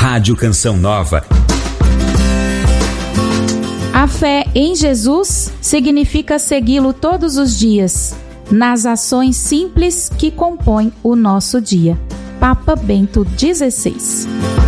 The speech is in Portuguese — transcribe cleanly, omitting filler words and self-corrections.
Rádio Canção Nova. A fé em Jesus significa segui-lo todos os dias, nas ações simples que compõem o nosso dia. Papa Bento XVI.